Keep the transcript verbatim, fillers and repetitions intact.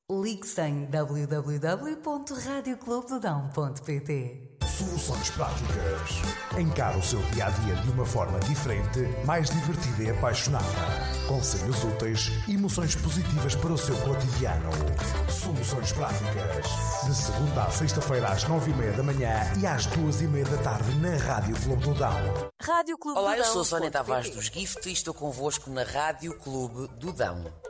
Ligue sem w w w ponto rádio clube do dão ponto p t. Soluções práticas. Encara o seu dia-a-dia de uma forma diferente, mais divertida e apaixonada. Conselhos úteis e emoções positivas para o seu cotidiano. Soluções práticas. De segunda à sexta-feira às nove e meia da manhã e às duas e meia da tarde na Rádio Clube do Dão. Rádio Clube Olá, do eu Dão sou a Sónia ponto p t. Tavares dos Gift e estou convosco na Rádio Clube do Dão.